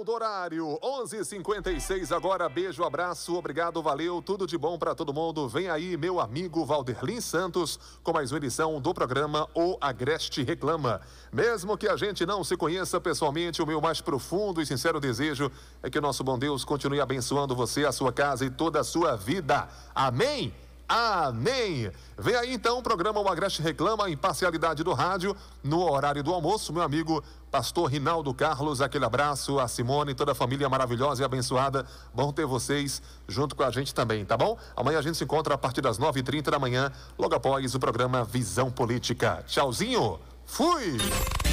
do horário, 11h56 agora, beijo, abraço, obrigado, valeu, tudo de bom para todo mundo. Vem aí meu amigo Valderlin Santos com mais uma edição do programa O Agreste Reclama. Mesmo que a gente não se conheça pessoalmente, o meu mais profundo e sincero desejo é que o nosso bom Deus continue abençoando você, a sua casa e toda a sua vida. Amém? Amém! Vem aí então o programa O Agreste Reclama, a imparcialidade do rádio, no horário do almoço, meu amigo pastor Rinaldo Carlos, aquele abraço, a Simone, toda a família maravilhosa e abençoada, bom ter vocês junto com a gente também, tá bom? Amanhã a gente se encontra a partir das 9h30 da manhã, logo após o programa Visão Política. Tchauzinho, fui!